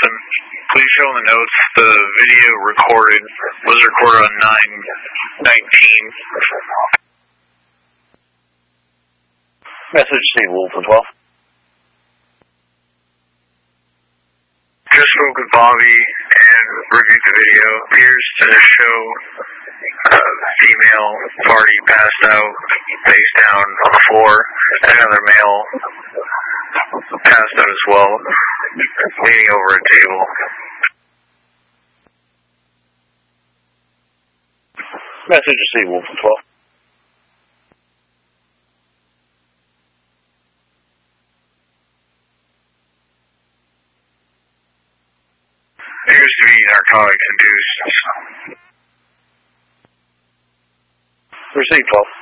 Wilson. Please show in the notes the video was recorded on 9/19. Message Steve Wilson 12. Just spoke with Bobby and reviewed the video. Appears to show female party passed out, face down on the floor. Another male passed out as well, leaning over a table. Message Steve Wilson 12. Appears to be narcotics induced. Receive 12.